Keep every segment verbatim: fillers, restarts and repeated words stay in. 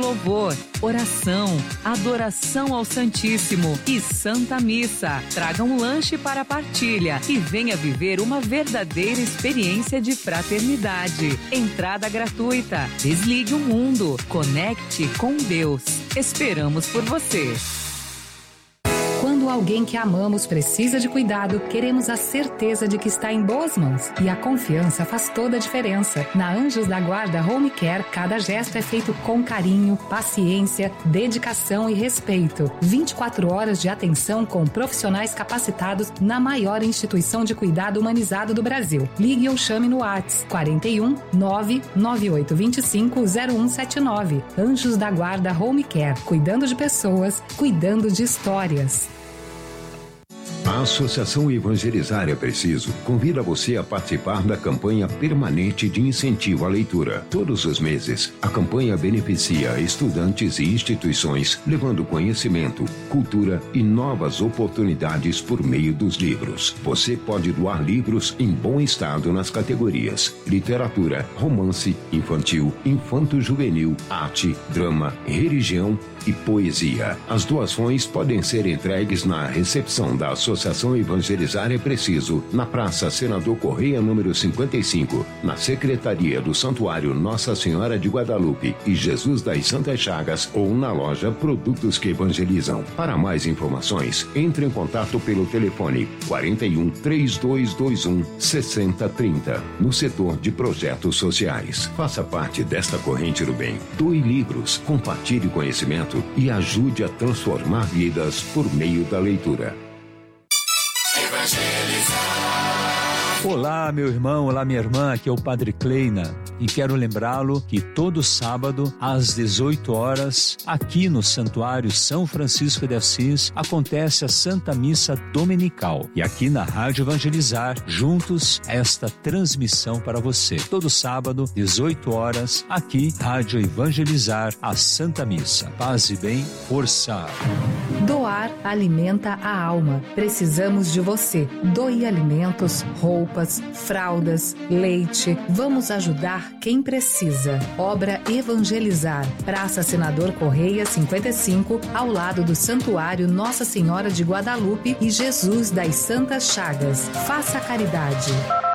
Louvor, oração, adoração ao Santíssimo e Santa Missa. Traga um lanche para a partilha e venha viver uma verdadeira experiência de fraternidade. Entrada gratuita. Desligue o mundo. Conecte com Deus. Esperamos por você. Quando alguém que amamos precisa de cuidado, queremos a certeza de que está em boas mãos. E a confiança faz toda a diferença. Na Anjos da Guarda Home Care, cada gesto é feito com carinho, paciência, dedicação e respeito. vinte e quatro horas de atenção com profissionais capacitados na maior instituição de cuidado humanizado do Brasil. Ligue ou chame no WhatsApp quarenta e um, nove nove oito dois cinco, zero um sete nove. Anjos da Guarda Home Care, cuidando de pessoas, cuidando de histórias. A Associação Evangelizar é Preciso convida você a participar da campanha permanente de incentivo à leitura. Todos os meses, a campanha beneficia estudantes e instituições, levando conhecimento, cultura e novas oportunidades por meio dos livros. Você pode doar livros em bom estado nas categorias literatura, romance, infantil, infanto-juvenil, arte, drama, religião e poesia. As doações podem ser entregues na recepção da Associação Evangelizar é Preciso, na Praça Senador Correia, número cinquenta e cinco, na Secretaria do Santuário Nossa Senhora de Guadalupe e Jesus das Santas Chagas ou na loja Produtos que Evangelizam. Para mais informações, entre em contato pelo telefone quarenta e um, três dois dois um, seis zero três zero, no setor de projetos sociais. Faça parte desta corrente do bem. Doe livros, compartilhe conhecimento e ajude a transformar vidas por meio da leitura. Olá, meu irmão, olá, minha irmã, aqui é o Padre Kleina e quero lembrá-lo que todo sábado, às dezoito horas, aqui no Santuário São Francisco de Assis, acontece a Santa Missa Dominical. E aqui na Rádio Evangelizar, juntos, esta transmissão para você. Todo sábado, dezoito horas, aqui, Rádio Evangelizar, a Santa Missa. Paz e bem, força! Doar alimenta a alma. Precisamos de você. Doe alimentos, roupas, fraldas, leite. Vamos ajudar quem precisa. Obra Evangelizar. Praça Senador Correia, cinquenta e cinco, ao lado do Santuário Nossa Senhora de Guadalupe e Jesus das Santas Chagas. Faça a caridade.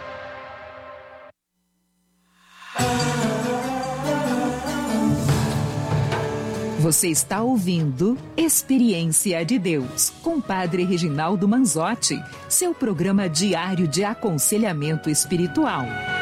Você está ouvindo Experiência de Deus, com Padre Reginaldo Manzotti, seu programa diário de aconselhamento espiritual.